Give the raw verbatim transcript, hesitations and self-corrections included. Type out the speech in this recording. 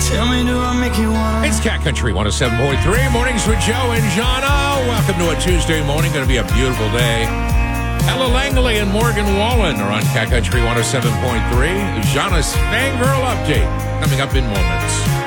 Tell me, do I make you wanna? It's Cat Country one oh seven point three. Mornings with Joe and Jana. Welcome to a Tuesday morning. Going to be a beautiful day. Ella Langley and Morgan Wallen are on Cat Country one oh seven point three. Jana's Fangirl Update coming up in moments.